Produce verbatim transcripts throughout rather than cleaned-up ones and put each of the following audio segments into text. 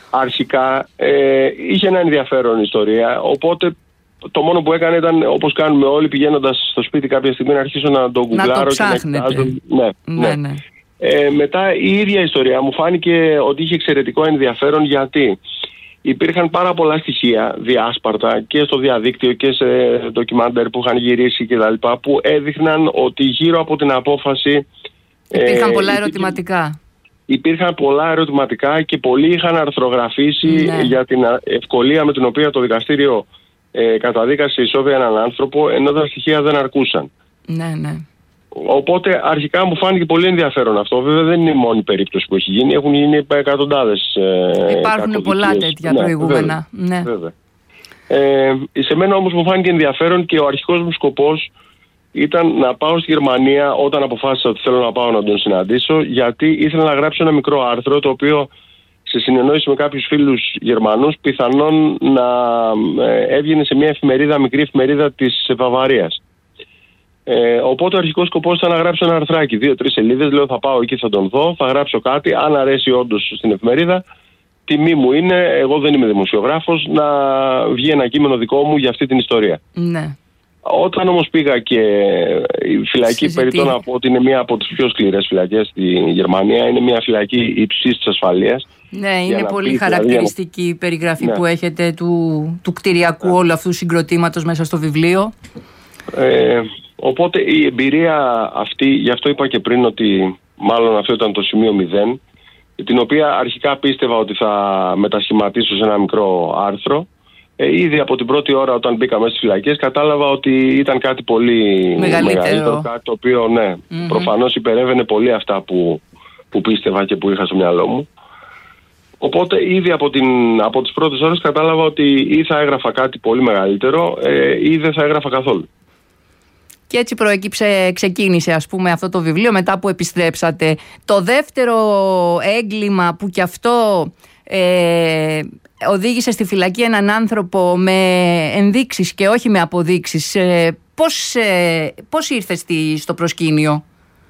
αρχικά ε, είχε ένα ενδιαφέρον ιστορία, οπότε το μόνο που έκανε ήταν, όπως κάνουμε όλοι, πηγαίνοντας στο σπίτι κάποια στιγμή να αρχίσω να τον γκουγκλάρω. Να το ψάχνετε. Και να ναι, ναι. ναι. ναι. Ε, μετά η ίδια ιστορία μου φάνηκε ότι είχε εξαιρετικό ενδιαφέρον, γιατί υπήρχαν πάρα πολλά στοιχεία διάσπαρτα και στο διαδίκτυο και σε ντοκιμάντερ που είχαν γυρίσει κτλ. Που έδειχναν ότι γύρω από την απόφαση υπήρχαν ε, πολλά ερωτηματικά. Υπήρχαν πολλά ερωτηματικά και πολλοί είχαν αρθρογραφήσει ναι. για την ευκολία με την οποία το δικαστήριο ε, καταδίκασε ισόβια έναν άνθρωπο, ενώ τα στοιχεία δεν αρκούσαν. Ναι, ναι. Οπότε αρχικά μου φάνηκε πολύ ενδιαφέρον αυτό. Βέβαια δεν είναι η μόνη περίπτωση που έχει γίνει. Έχουν γίνει εκατοντάδες. Ε, Υπάρχουν πολλά τέτοια ναι, προηγούμενα. Βέβαια, ναι. βέβαια. Ε, σε μένα όμως μου φάνηκε ενδιαφέρον και ο αρχικός μου σκοπός ήταν να πάω στη Γερμανία όταν αποφάσισα ότι θέλω να πάω να τον συναντήσω, γιατί ήθελα να γράψω ένα μικρό άρθρο το οποίο σε συνεννόηση με κάποιους φίλους Γερμανούς πιθανόν να ε, έβγαινε σε μια εφημερίδα, μικρή εφημερίδα της Βαβαρίας. Ε, οπότε ο αρχικός σκοπός ήταν να γράψω ένα αρθράκι, δύο-τρεις σελίδες. Λέω θα πάω εκεί, θα τον δω, θα γράψω κάτι. Αν αρέσει όντως στην εφημερίδα, τιμή μου είναι, εγώ δεν είμαι δημοσιογράφος, να βγει ένα κείμενο δικό μου για αυτή την ιστορία. Ναι. Όταν όμως πήγα και η φυλακή, περιττώ να πω ότι είναι μία από τις πιο σκληρές φυλακές στη Γερμανία, είναι μία φυλακή υψής της ασφαλείας. Ναι, είναι πολύ πει, χαρακτηριστική η περιγραφή ναι. που έχετε του, του κτηριακού ναι. όλου αυτού συγκροτήματος μέσα στο βιβλίο. Ε, οπότε η εμπειρία αυτή, γι' αυτό είπα και πριν ότι μάλλον αυτό ήταν το σημείο μηδέν, την οποία αρχικά πίστευα ότι θα μετασχηματίσω σε ένα μικρό άρθρο. Ε, ήδη από την πρώτη ώρα όταν μπήκα μέσα στις φυλακές κατάλαβα ότι ήταν κάτι πολύ μεγαλύτερο, μεγαλύτερο κάτι το οποίο ναι, mm-hmm. προφανώς υπερεύαινε πολύ αυτά που, που πίστευα και που είχα στο μυαλό μου. Οπότε ήδη από, την, από τις πρώτες ώρες κατάλαβα ότι ή θα έγραφα κάτι πολύ μεγαλύτερο ε, ή δεν θα έγραφα καθόλου. Και έτσι προέκυψε, ξεκίνησε ας πούμε αυτό το βιβλίο μετά που επιστρέψατε. Το δεύτερο έγκλημα που κι αυτό ε, οδήγησε στη φυλακή έναν άνθρωπο με ενδείξεις και όχι με αποδείξεις. Ε, πώς, ε, πώς ήρθε στη, στο προσκήνιο?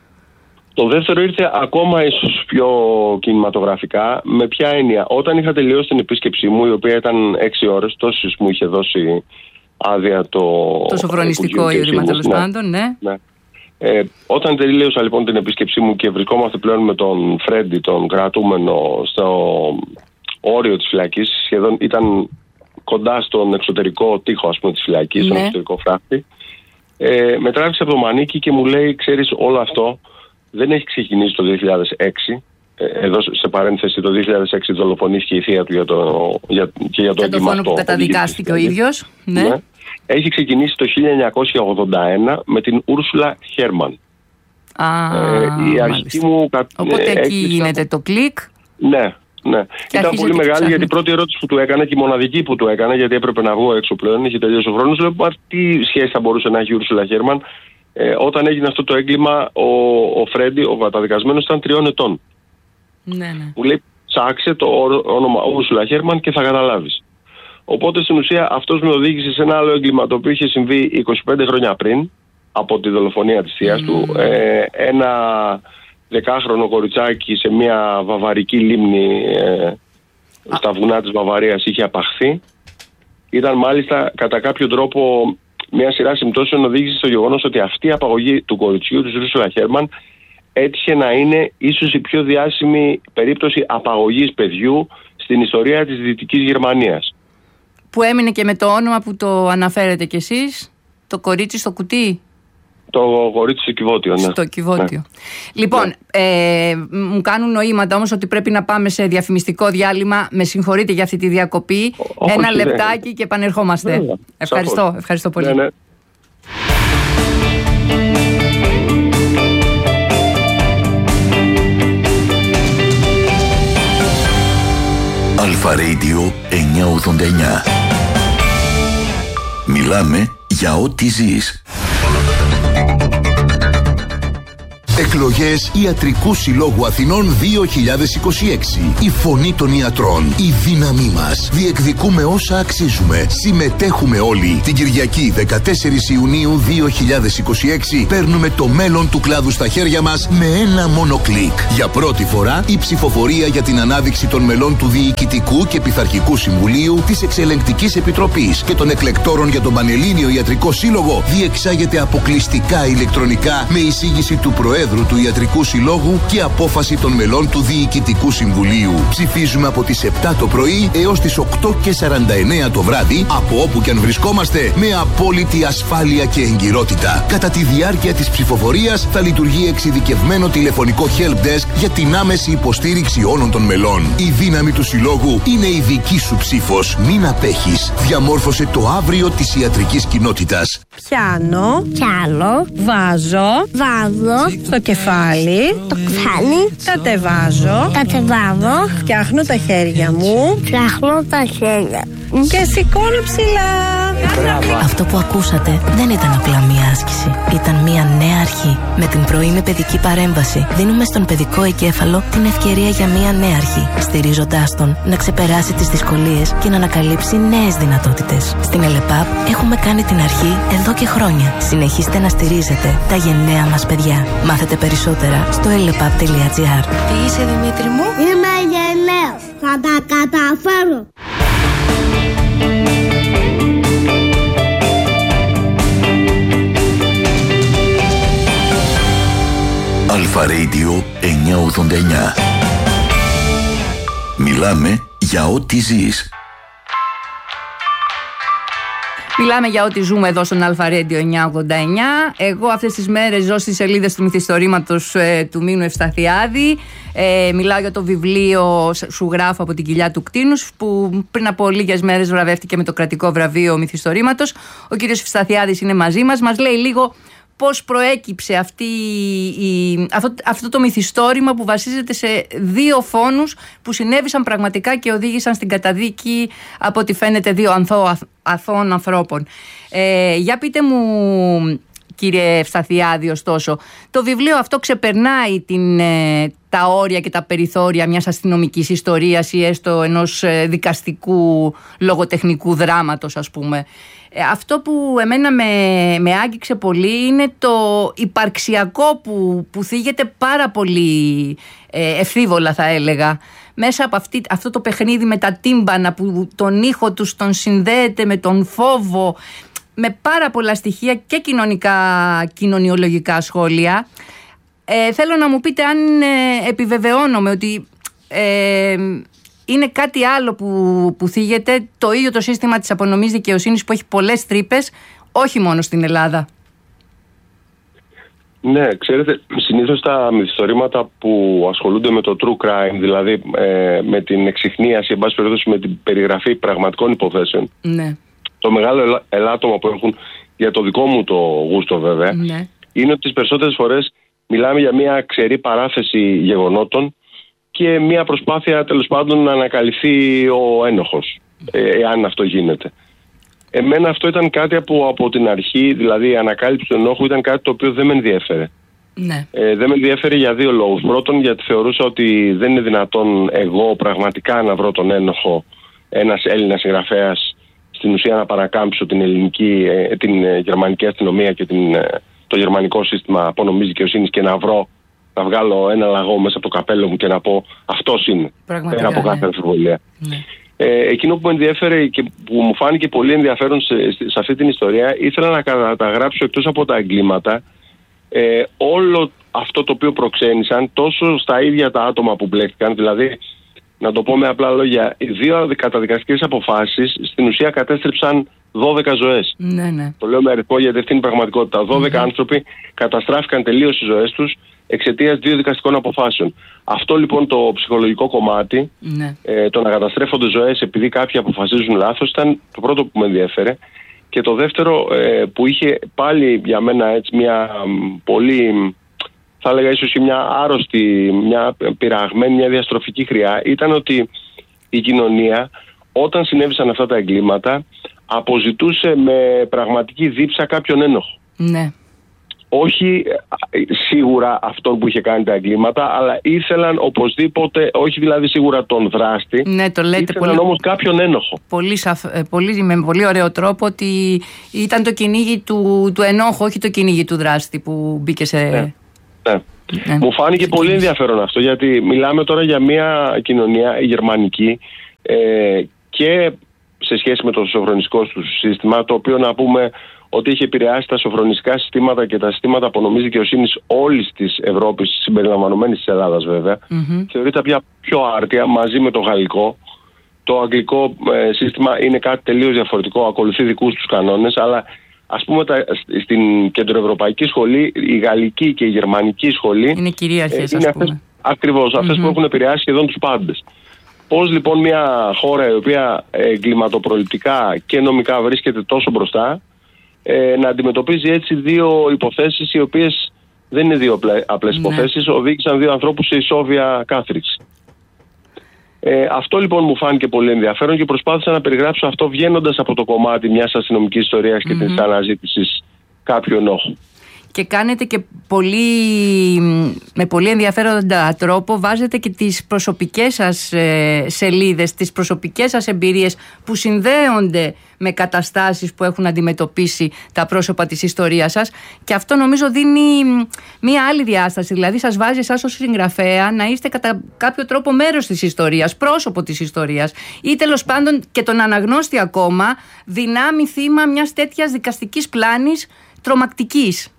Το δεύτερο ήρθε ακόμα ίσως πιο κινηματογραφικά. Με ποια έννοια? Όταν είχα τελειώσει την επίσκεψή μου, η οποία ήταν έξι ώρες, τόσες μου είχε δώσει άδεια το... Το σοφρονιστικό ίδρυμα τέλος πάντων, ναι. ναι. Ε, όταν τελείωσα λοιπόν την επίσκεψή μου και βρισκόμαστε πλέον με τον Φρέντι, τον κρατούμενο, στο όριο της φυλακής, σχεδόν ήταν κοντά στον εξωτερικό τοίχο ας πούμε της φυλακής, ναι. στον εξωτερικό φράχτη, ε, με τράβηξε από το μανίκι και μου λέει, ξέρεις, όλο αυτό δεν έχει ξεκινήσει το δύο χιλιάδες έξι. Εδώ σε παρένθεση, το δύο χιλιάδες έξι δολοφονήθηκε η θεία του για το, για, και για το έγκλημα αυτό. Για το φόνο που καταδικάστηκε ο ίδιος. Ναι. Ναι. Έχει ξεκινήσει το χίλια εννιακόσια ογδόντα ένα με την Ούρσουλα Χέρμαν. Α, ε, η αρχική μου κα... Οπότε εκεί έκλεισα... γίνεται το κλικ. Ναι, ναι. Και ήταν πολύ μεγάλη γιατί η πρώτη ερώτηση που του έκανα και η μοναδική που του έκανα, γιατί έπρεπε να βγω έξω πλέον, είχε τελειώσει ο χρόνος, λέω τι σχέση θα μπορούσε να έχει η Ούρσουλα Χέρμαν. Ε, όταν έγινε αυτό το έγκλημα, ο, ο Φρέντι, ο καταδικασμένος, ήταν τριών ετών. Ναι, ναι. Μου λέει ψάξε το όνομα Ούρσουλα Χέρμαν και θα καταλάβεις. Οπότε στην ουσία αυτός με οδήγησε σε ένα άλλο έγκλημα το οποίο είχε συμβεί είκοσι πέντε χρόνια πριν από τη δολοφονία της θείας mm. του. Ε, ένα δεκάχρονο κοριτσάκι σε μια βαβαρική λίμνη ε, στα βουνά της Βαβαρίας είχε απαχθεί. Ήταν μάλιστα κατά κάποιο τρόπο μια σειρά συμπτώσεων οδήγησε στο γεγονός ότι αυτή η απαγωγή του κοριτσιού της Ούρσουλα Χέρμαν έτυχε να είναι ίσως η πιο διάσημη περίπτωση απαγωγής παιδιού στην ιστορία της Δυτικής Γερμανίας. Που έμεινε και με το όνομα που το αναφέρετε κι εσείς, το κορίτσι στο κουτί. Το κορίτσι στο κυβότιο, ναι. Στο κυβότιο. Ναι. Λοιπόν, ναι. Ε, μου κάνουν νοήματα όμως ότι πρέπει να πάμε σε διαφημιστικό διάλειμμα. Με συγχωρείτε για αυτή τη διακοπή. Ό, Ένα όχι, λεπτάκι ναι. και επανερχόμαστε. Ναι, ευχαριστώ, ευχαριστώ πολύ. Ναι, ναι. Αλφα Radio εννιακόσια ογδόντα εννιά. Μιλάμε για ό,τι ζεις. Εκλογές Ιατρικού Συλλόγου Αθηνών δύο χιλιάδες είκοσι έξι. Η φωνή των ιατρών. Η δύναμή μας. Διεκδικούμε όσα αξίζουμε. Συμμετέχουμε όλοι. Την Κυριακή δεκατέσσερις Ιουνίου δύο χιλιάδες είκοσι έξι παίρνουμε το μέλλον του κλάδου στα χέρια μας με ένα μόνο κλικ. Για πρώτη φορά η ψηφοφορία για την ανάδειξη των μελών του Διοικητικού και Πειθαρχικού Συμβουλίου, της Εξελεγκτικής Επιτροπής και των εκλεκτόρων για τον Πανελλήνιο Ιατρικό Σύλλογο διεξάγεται αποκλειστικά ηλεκτρονικά με εισήγηση του Προέδρου του Ιατρικού Συλλόγου και απόφαση των μελών του Διοικητικού Συμβουλίου. Ψηφίζουμε από τις επτά το πρωί έως τις οκτώ και σαράντα εννέα το βράδυ, από όπου και αν βρισκόμαστε, με απόλυτη ασφάλεια και εγκυρότητα. Κατά τη διάρκεια της ψηφοφορίας θα λειτουργεί εξειδικευμένο τηλεφωνικό help desk για την άμεση υποστήριξη όλων των μελών. Η δύναμη του Συλλόγου είναι η δική σου ψήφος. Μην απέχεις. Διαμόρφωσε το αύριο της ιατρικής κοινότητας. Πιάνω, πιάνω, βάζω, βάζω στο κεφάλι, το κεφάλι, κατεβάζω, κατεβάζω, φτιάχνω τα χέρια μου, φτιάχνω τα χέρια και σηκώνω ψηλά. Αυτό που ακούσατε δεν ήταν απλά μία άσκηση. Ήταν μία νέα αρχή. Με την πρωινή παιδική παρέμβαση δίνουμε στον παιδικό εγκέφαλο την ευκαιρία για μία νέα αρχή, στηρίζοντάς τον να ξεπεράσει τις δυσκολίες και να ανακαλύψει νέες δυνατότητες. Στην ΕΛΕΠΑΠ έχουμε κάνει την αρχή εδώ και χρόνια. Συνεχίστε να στηρίζετε τα γενναία μας παιδιά. Μάθετε περισσότερα στο ελεπαπ τελεία τζι άρ. Τι είσαι, Δημήτρη μου? Είμαι γενναίος. Θα τα καταφέρω. Αλφα Radio εννιακόσια ογδόντα εννιά. Μιλάμε για ό,τι ζεις. Μιλάμε για ό,τι ζούμε εδώ στον Αλφα Radio εννιακόσια ογδόντα εννιά. Εγώ αυτές τις μέρες ζω στις σελίδες του μυθιστορήματος ε, του Μίνου Ευσταθιάδη. Ε, μιλάω για το βιβλίο «Σου γράφω από την κοιλιά του κτήνους», που πριν από λίγες μέρες βραβεύτηκε με το κρατικό βραβείο μυθιστορήματος. Ο κύριος Ευσταθιάδης είναι μαζί μας. Μας λέει λίγο πώς προέκυψε αυτή η, αυτό, αυτό το μυθιστόρημα που βασίζεται σε δύο φόνους που συνέβησαν πραγματικά και οδήγησαν στην καταδίκη, από ό,τι φαίνεται, δύο ανθώ, αθώων ανθρώπων. Ε, για πείτε μου, κύριε Ευσταθιάδη, ωστόσο, το βιβλίο αυτό ξεπερνάει την, ε, τα όρια και τα περιθώρια μιας αστυνομικής ιστορίας ή έστω ενός ε, δικαστικού λογοτεχνικού δράματος, ας πούμε. Ε, αυτό που εμένα με, με άγγιξε πολύ είναι το υπαρξιακό που, που θίγεται πάρα πολύ ε, ευθύβολα, θα έλεγα. Μέσα από αυτή, αυτό το παιχνίδι με τα τύμπανα που τον ήχο τους τον συνδέεται με τον φόβο, με πάρα πολλά στοιχεία και κοινωνικά, κοινωνιολογικά σχόλια. Ε, θέλω να μου πείτε αν ε, επιβεβαιώνομαι ότι ε, είναι κάτι άλλο που, που θίγεται, το ίδιο το σύστημα της απονομής δικαιοσύνης που έχει πολλές τρύπες, όχι μόνο στην Ελλάδα. Ναι, ξέρετε, συνήθως τα μυθιστορήματα που ασχολούνται με το true crime, δηλαδή ε, με την εξιχνίαση, εν πάση περιπτώσει με την περιγραφή πραγματικών υποθέσεων, ναι, το μεγάλο ελάττωμα που έχουν, για το δικό μου το γούστο βέβαια, ναι, είναι ότι τις περισσότερες φορές μιλάμε για μια ξερή παράθεση γεγονότων και μια προσπάθεια, τέλος πάντων, να ανακαλυφθεί ο ένοχος, εάν αυτό γίνεται. Εμένα αυτό ήταν κάτι που από την αρχή, δηλαδή η ανακάλυψη του ενόχου, ήταν κάτι το οποίο δεν με ενδιέφερε. Ναι. Ε, δεν με ενδιέφερε για δύο λόγους. Πρώτον, γιατί θεωρούσα ότι δεν είναι δυνατόν εγώ πραγματικά να βρω τον ένοχο, ένας Έλληνας συγγραφέας, στην ουσία να παρακάμψω την ελληνική, την γερμανική αστυνομία και την, το γερμανικό σύστημα απονομής δικαιοσύνης και να βρω, να βγάλω ένα λαγό μέσα από το καπέλο μου και να πω αυτός είναι. Πέρα από κάθε αμφιβολία. Ναι. Ε, εκείνο που με ενδιαφέρε και που μου φάνηκε πολύ ενδιαφέρον σε, σε αυτή την ιστορία, ήθελα να καταγράψω, εκτός από τα εγκλήματα, ε, όλο αυτό το οποίο προξένησαν τόσο στα ίδια τα άτομα που μπλέκτηκαν. Δηλαδή, να το πω με απλά λόγια, οι δύο καταδικαστικές αποφάσεις στην ουσία κατέστρεψαν δώδεκα ζωές. Ναι, ναι. Το λέω με αριθμό γιατί αυτή είναι η πραγματικότητα. δώδεκα mm-hmm. άνθρωποι καταστράφηκαν τελείως οι ζωές τους εξαιτίας δύο δικαστικών αποφάσεων. Αυτό λοιπόν το ψυχολογικό κομμάτι, ναι, ε, το να καταστρέφονται ζωές επειδή κάποιοι αποφασίζουν λάθος, ήταν το πρώτο που με ενδιέφερε. Και το δεύτερο ε, που είχε πάλι για μένα έτσι μια πολύ, θα έλεγα ίσως μια άρρωστη, μια πειραγμένη, μια διαστροφική χρειά, ήταν ότι η κοινωνία όταν συνέβησαν αυτά τα εγκλήματα αποζητούσε με πραγματική δίψα κάποιον ένοχο. Ναι. όχι σίγουρα αυτόν που είχε κάνει τα εγκλήματα, αλλά ήθελαν οπωσδήποτε, όχι δηλαδή σίγουρα τον δράστη, ναι, το λέτε ήθελαν πολύ, όμως κάποιον ένοχο. Πολύ, σαφ, πολύ, με πολύ ωραίο τρόπο ότι ήταν το κυνήγι του, του ενόχου, όχι το κυνήγι του δράστη που μπήκε σε... Ναι, ναι. Ναι. Μου φάνηκε πολύ ενδιαφέρον αυτό, γιατί μιλάμε τώρα για μια κοινωνία γερμανική ε, και σε σχέση με το σοφρονιστικό του σύστημα, το οποίο να πούμε ότι έχει επηρεάσει τα σοφρονιστικά συστήματα και τα συστήματα απονομής δικαιοσύνης όλης της Ευρώπης, συμπεριλαμβανομένης της Ελλάδας βέβαια, mm-hmm. θεωρείται πια πιο άρτια μαζί με το γαλλικό. Το αγγλικό ε, σύστημα είναι κάτι τελείως διαφορετικό, ακολουθεί δικούς τους κανόνες, αλλά ας πούμε τα, στην κεντροευρωπαϊκή σχολή, η γαλλική και η γερμανική σχολή είναι κυρίαρχες, ε, είναι ας πούμε. Αυτές, ακριβώς, mm-hmm. αυτές που έχουν επηρεάσει σχεδόν τους πάντες. Πώς λοιπόν μια χώρα η οποία εγκληματοπροληπτικά και νομικά βρίσκεται τόσο μπροστά ε, να αντιμετωπίζει έτσι δύο υποθέσεις οι οποίες δεν είναι δύο απλές ναι. υποθέσεις, οδήγησαν δύο ανθρώπους σε ισόβια κάθριξη. Ε, αυτό λοιπόν μου φάνηκε πολύ ενδιαφέρον και προσπάθησα να περιγράψω αυτό βγαίνοντας από το κομμάτι μιας αστυνομικής ιστορίας και mm-hmm. της αναζήτησης κάποιου ενόχου. Και κάνετε και πολύ, με πολύ ενδιαφέροντα τρόπο βάζετε και τις προσωπικές σας ε, σελίδες, τις προσωπικές σας εμπειρίες που συνδέονται με καταστάσεις που έχουν αντιμετωπίσει τα πρόσωπα της ιστορίας σας, και αυτό νομίζω δίνει μία άλλη διάσταση, δηλαδή σας βάζει εσάς ως συγγραφέα να είστε κατά κάποιο τρόπο μέρος της ιστορίας, πρόσωπο της ιστορίας ή τέλος πάντων και τον αναγνώστη ακόμα δυνάμει θύμα μιας τέτοιας δικαστικής πλάνης τρομακτικής.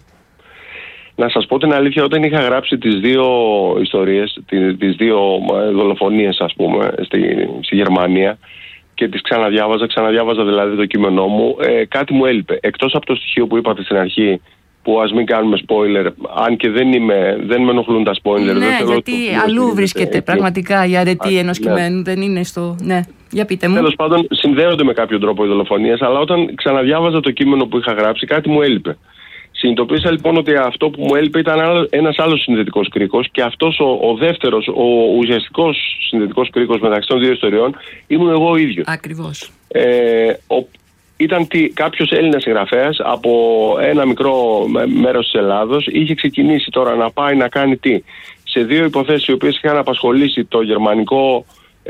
Να σας πω την αλήθεια, όταν είχα γράψει τις δύο ιστορίες, τις δύο δολοφονίες ας πούμε στη, στη Γερμανία και τις ξαναδιάβαζα, ξαναδιάβαζα δηλαδή το κείμενό μου, ε, κάτι μου έλειπε. Εκτός από το στοιχείο που είπατε στην αρχή, που ας μην κάνουμε spoiler, αν και δεν, είμαι, δεν με ενοχλούν τα spoiler. Ναι, δεν θέλω γιατί το, αλλού βρίσκεται εκεί. Πραγματικά η αρετή ενός κειμένου, ναι. δεν είναι στο... Ναι, για πείτε μου. Τέλος πάντων, συνδέονται με κάποιο τρόπο οι δολοφονίες, αλλά όταν ξαναδιάβαζα το κείμενο που είχα γράψει, κάτι μου έλειπε. Συνειδητοποίησα λοιπόν ότι αυτό που μου έλειπε ήταν ένας άλλος συνδετικός κρίκος, και αυτός ο, ο δεύτερος, ο ουσιαστικός συνδετικός κρίκος μεταξύ των δύο ιστοριών ήμουν εγώ ο ίδιος. Ακριβώς. Ε, ο, ήταν τι, κάποιος Έλληνας συγγραφέας από ένα μικρό μέρος της Ελλάδος, είχε ξεκινήσει τώρα να πάει να κάνει τι σε δύο υποθέσεις οι οποίες είχαν απασχολήσει το γερμανικό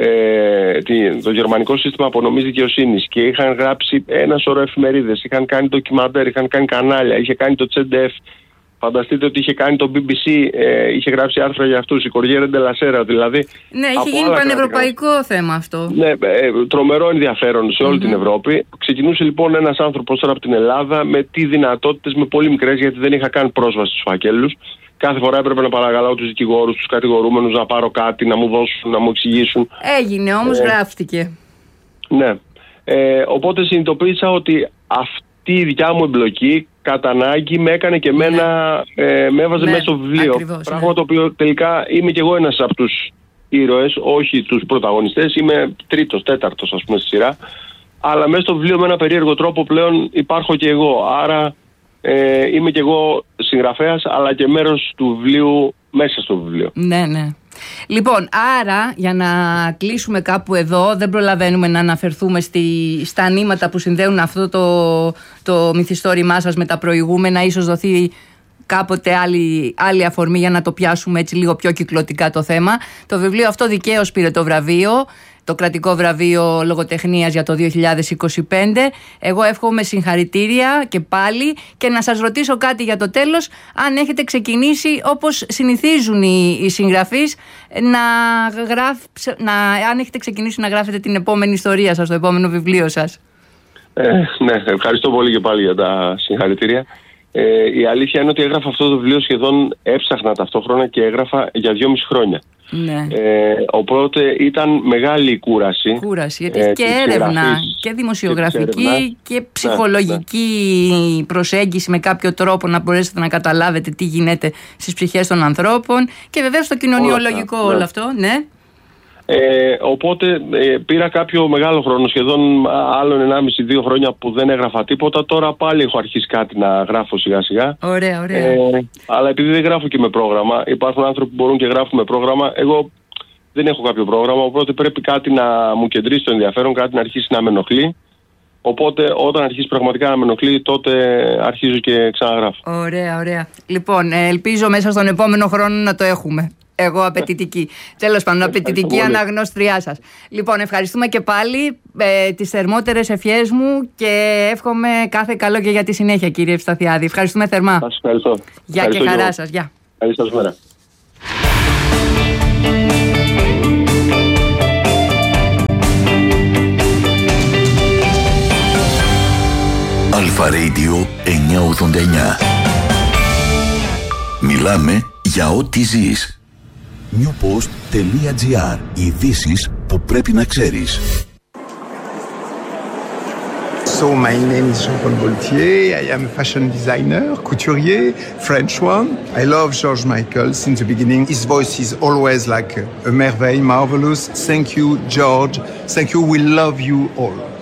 Ε, το γερμανικό σύστημα απονομής δικαιοσύνης, και είχαν γράψει ένα σωρό εφημερίδες, είχαν κάνει ντοκιμαντέρ, είχαν κάνει κανάλια, είχε κάνει το Τσ Ντι Εφ. Φανταστείτε ότι είχε κάνει το μπι μπι σι, ε, είχε γράψει άρθρα για αυτούς, η Κοριέρε ντελα Σέρα, δηλαδή. Ναι, είχε γίνει πανευρωπαϊκό κράτη, θέμα αυτό. Ναι, ε, τρομερό ενδιαφέρον σε όλη mm-hmm. την Ευρώπη. Ξεκινούσε λοιπόν ένας άνθρωπος τώρα από την Ελλάδα με τι δυνατότητες, με πολύ μικρές, γιατί δεν είχα καν πρόσβαση στους φακέλους. Κάθε φορά έπρεπε να παρακαλάω τους δικηγόρους, τους κατηγορούμενους να πάρω κάτι, να μου δώσουν, να μου εξηγήσουν. Έγινε όμως, ε, γράφτηκε. Ναι. Ε, οπότε συνειδητοποίησα ότι αυτή η δικιά μου εμπλοκή κατά ανάγκη με έκανε και εμένα, ναι. ε, με έβαζε ναι, μέσα στο βιβλίο. Ακριβώς, πράγμα ναι. το οποίο τελικά είμαι κι εγώ ένας από τους ήρωες, όχι τους πρωταγωνιστές, είμαι τρίτος, τέταρτος ας πούμε στη σειρά. Αλλά μέσα στο βιβλίο με ένα περίεργο τρόπο πλέον υπάρχω κι εγώ. Άρα ε, είμαι κι εγώ συγγραφέας, αλλά και μέρος του βιβλίου μέσα στο βιβλίο. Ναι, ναι. Λοιπόν, άρα για να κλείσουμε κάπου εδώ, δεν προλαβαίνουμε να αναφερθούμε στη, στα νήματα που συνδέουν αυτό το, το μυθιστόρημά σας με τα προηγούμενα. Ίσως δοθεί κάποτε άλλη, άλλη αφορμή για να το πιάσουμε έτσι λίγο πιο κυκλωτικά το θέμα. Το βιβλίο αυτό δικαίως πήρε το βραβείο, το κρατικό βραβείο λογοτεχνίας για το δύο χιλιάδες είκοσι πέντε. Εγώ εύχομαι συγχαρητήρια και πάλι, και να σας ρωτήσω κάτι για το τέλος, αν έχετε ξεκινήσει όπως συνηθίζουν οι, οι συγγραφείς να, γράφ, να αν έχετε ξεκινήσει να γράφετε την επόμενη ιστορία σας, το επόμενο βιβλίο σας. Ε, ναι, ευχαριστώ πολύ και πάλι για τα συγχαρητήρια. Ε, η αλήθεια είναι ότι έγραφα αυτό το βιβλίο, σχεδόν έψαχνα ταυτόχρονα και έγραφα για δυόμιση χρόνια. Ναι. Ε, οπότε ήταν μεγάλη η κούραση. Κούραση, γιατί έχει ε, και έρευνα και δημοσιογραφική και, και ψυχολογική ναι, ναι. προσέγγιση με κάποιο τρόπο να μπορέσετε να καταλάβετε τι γίνεται στις ψυχές των ανθρώπων, και βεβαίως το κοινωνιολογικό όλο, όλο αυτό, ναι. Ε, οπότε ε, πήρα κάποιο μεγάλο χρόνο, σχεδόν άλλων ενάμιση δύο χρόνια που δεν έγραφα τίποτα. Τώρα πάλι έχω αρχίσει κάτι να γράφω σιγά σιγά. Ωραία, ωραία. Ε, αλλά επειδή δεν γράφω και με πρόγραμμα, υπάρχουν άνθρωποι που μπορούν και γράφουν με πρόγραμμα. Εγώ δεν έχω κάποιο πρόγραμμα, οπότε πρέπει κάτι να μου κεντρήσει το ενδιαφέρον, κάτι να αρχίσει να με ενοχλεί. Οπότε όταν αρχίσει πραγματικά να με ενοχλεί, τότε αρχίζω και ξαναγράφω. Ωραία, ωραία. Λοιπόν, ελπίζω μέσα στον επόμενο χρόνο να το έχουμε. Εγώ απαιτητική. Τέλος πάντων, απαιτητική αναγνώστριά σας. Λοιπόν, ευχαριστούμε και πάλι, ε, τις θερμότερες ευχές μου και εύχομαι κάθε καλό και για τη συνέχεια, κύριε Ευσταθιάδη. Ευχαριστούμε θερμά. Σας ευχαριστώ. Γεια και χαρά εγώ. Σας. Γεια. Καλή σας μέρα. Αλφα Radio εννιακόσια ογδόντα εννιά. Μιλάμε για ό,τι ζεις. newpost.gr. Ειδήσεις που πρέπει να ξέρεις. So my name is Jean-Paul Gaultier. I am a fashion designer, couturier, French one. I love George Michael since the beginning. His voice is always like a merveille, marvelous. Thank you, George. Thank you. We love you all.